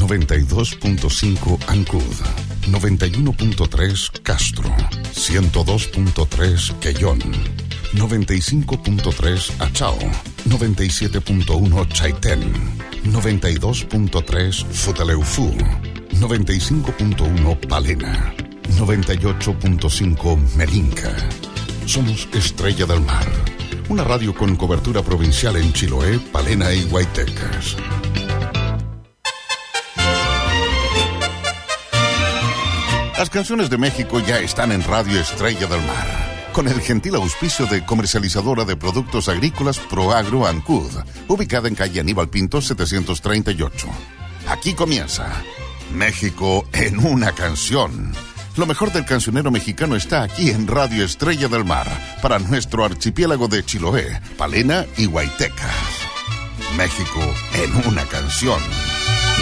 92.5 Ancud, 91.3 Castro, 102.3 Quellón, 95.3 Achao, 97.1 Chaitén, 92.3 Futaleufú, 95.1 Palena, 98.5 Melinca. Somos Estrella del Mar, una radio con cobertura provincial en Chiloé, Palena y Guaytecas. Las canciones de México ya están en Radio Estrella del Mar, con el gentil auspicio de comercializadora de productos agrícolas Proagro Ancud, ubicada en calle Aníbal Pinto 738. Aquí comienza México en una canción. Lo mejor del cancionero mexicano está aquí en Radio Estrella del Mar, para nuestro archipiélago de Chiloé, Palena y Guaytecas. México en una canción.